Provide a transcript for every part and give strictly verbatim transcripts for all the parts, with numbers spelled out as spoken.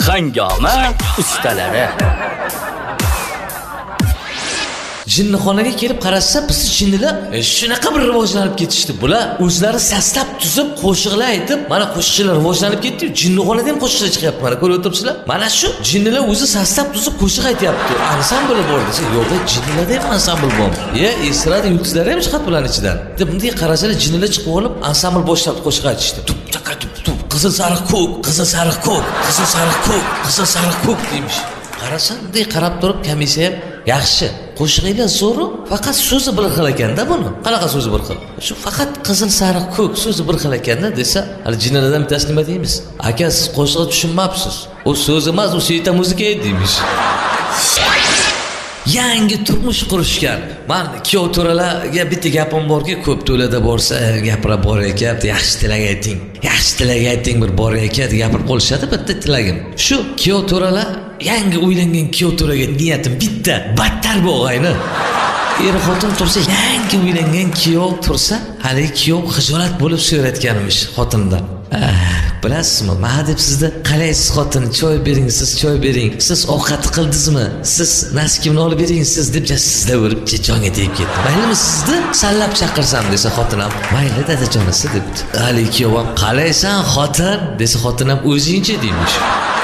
Hangoma ustalari. Jinnixonaga kelib qarashsa, biz jinnilar e, shunaqa bir rivojlanib ketishdi. Bular o'zlari saslab tuzib, qo'shiqlar aytib, mana qo'shiqchilar rivojlanib ketdi. Jinnixonada ham qo'shiqlar chiqyapti. Mana ko'rib o'tiribsizlar. Mana shu jinnilar o'zi saslab tuzib qo'shiq aytyapti. Ansambl bor desa, yo'q, jinnilarda ham ansambl bor. Ya, estrada yulduzlari ham chiqadi bularning ichidan. Deb bunday qarasalar, jinnilar chiqib olib, ansambl boshlab qo'shiq aytishdi. Tup taka tup tup, qizil sariq ko'k, qizil sariq ko'k, qizil sariq ko'k, qizil sariq ko'k deymish. Qarasa, bunday qarab turib, komissiya ham yaxshi. Qo'shig'inglar zo'ru, faqat so'zi bir xil ekanda buni. Qanaqa so'zi bir xil? Shu faqat qizil sariq ko'k so'zi bir xil ekanda desa, hali jinnilardan bittasi nima deymiz? Aka, siz qo'shig'ni tushunmabsiz. U so'z emas, u siyta muzika deymiz. Yangi turmush qurishgan. Men kuyov to'ralarga bitta gapim borki, ko'p to'lada borsa, gapira bor ekan, yaxshi tilak ayting. Yaxshi tilak ayting bir bor ekan deb gapirib qolishadi, bitta tilagim. Shu kuyov to'ralar yangi uylangan kuyov to'raga niyatim bitta, battar bu o'g'ayni. Er xotin tursa, yangi uylangan kuyov tursa, hali kuyov xijolat bo'lib so'rayotganmish xotindan. Bilasizmi, men deb sizda qalaysiz xotin, choy bering, siz choy bering, siz ovqat qildingizmi, siz naskimni olib bering, siz deb sizda urib jonga tegib ketdi. Maylimi sizni sallab chaqirsam desa xotin ham, mayli dadajonisi debdi. Hali kuyov ham qalaysan xotin desa xotin ham o'zingcha deymish.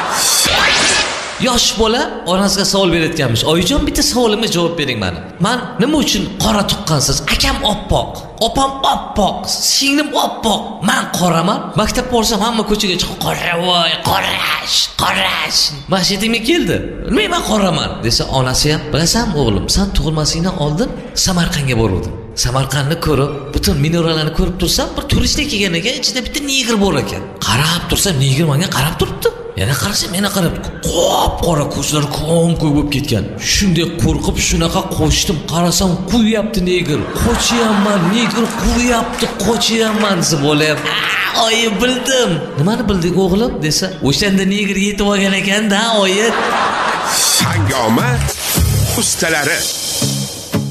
Yosh bola onasiga savol berayotganmish. Oyijon, bitta savolimga javob bering meni. Men nima uchun qora tuqqansiz? Akam oppoq, opam oppoq, singlim oppoq, men qoraman. Maktabga borsam hamma ko'chaga chiqib qora voy, qorash, qorash. Masjidimga keldi. Nima men qoraman desa, onasi ham, bilasanmi o'g'lim, sen tug'ilmasingdan oldin Samarqandga bordim. Samarqandni ko'rib, butun minoralarni ko'rib tursam, bir turistga kelganiga ichida bitta negr bor ekan. Qarab tursam, negr menga qarab turibdi. Yana qarasam, meni qarab, qop-qora ko'zlari ko'm-ko'k bo'lib ketgan. Shunday qo'rqib, shunaqa qo'shdim. Qarasam, quvyapti negr. Qochyapman, negr quvyapti, qochyapman deb bo'layapti. Oyi, bildim. Nimani bilding o'g'lim desa, o'shanda negr yetib olgan ekan-da, oyi. Hangoma ustalari.